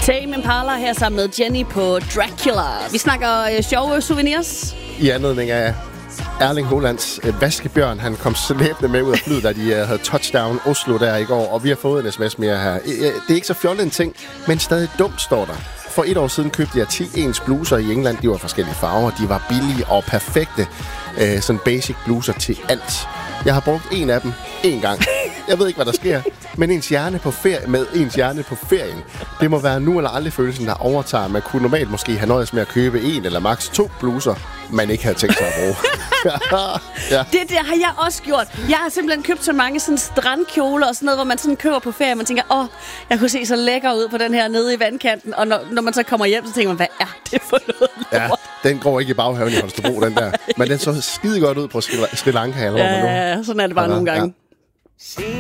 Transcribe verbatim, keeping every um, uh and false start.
Tame Impala her sammen med Jenny på Dracula. Vi snakker øh, sjove souvenirs. I anledning af Erling Haalands øh, vaskebjørn. Han kom slæbende med ud af flyet, da de øh, havde touchdown Oslo der i går. Og vi har fået en sms mere her. Øh, det er ikke så fjollet en ting, men stadig dumt, står der. For et år siden købte jeg ti ens bluser i England. De var forskellige farver. De var billige og perfekte. Øh, sådan basic bluser til alt. Jeg har brugt en af dem en gang. Jeg ved ikke, hvad der sker, men ens hjerne på ferie, med ens hjerne på ferien, det må være nu eller aldrig følelsen, der overtager. Man kunne normalt måske have nøjes med at købe en eller maks to bluser, man ikke havde tænkt sig at bruge. Ja. Det der har jeg også gjort. Jeg har simpelthen købt så mange sådan strandkjoler og sådan noget, hvor man sådan køber på ferie, og man tænker, åh, jeg kunne se så lækker ud på den her nede i vandkanten, og når, når man så kommer hjem, så tænker man, hvad er det for noget lort? Ja, den går ikke i baghaven i Holstebro, den der. Men den så skide godt ud på Sri, Sri Lanka. Eller ja, sådan er det bare ja, nogle gange. Ja.